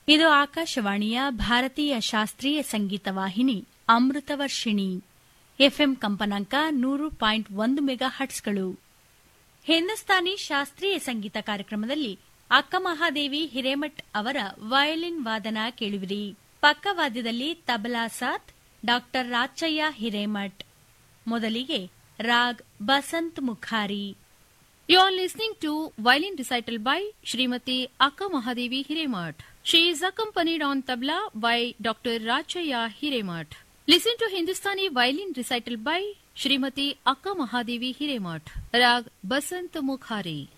ಇದು ಆಕಾಶವಾಣಿಯ ಭಾರತೀಯ ಶಾಸ್ತ್ರೀಯ ಸಂಗೀತ ವಾಹಿನಿ ಅಮೃತವರ್ಷಿಣಿ. ಎಫ್ಎಂ ಕಂಪನಾಂಕ 100.1 ಮೆಗಾ ಹರ್ಟ್ಸ್ಗಳು. ಹಿಂದೂಸ್ತಾನಿ ಶಾಸ್ತ್ರೀಯ ಸಂಗೀತ ಕಾರ್ಯಕ್ರಮದಲ್ಲಿ ಅಕ್ಕ ಮಹಾದೇವಿ ಹಿರೇಮಠ್ ಅವರ ವಯಲಿನ್ ವಾದನ ಕೇಳುವಿರಿ. ಪಕ್ಕವಾದ್ಯದಲ್ಲಿ ತಬಲಾ ಸಾಥ್ ಡಾ ರಾಚಯ್ಯ ಹಿರೇಮಠ್. ಮೊದಲಿಗೆ raag Basant ಮುಖಾರಿ. You are listening to violin recital by Srimati Akka Mahadevi Hiremath. She is accompanied on tabla by Dr. Rachaya Hiremath. Listen to Hindustani violin recital by Srimati Akka Mahadevi Hiremath. Rag Basant Mukhari.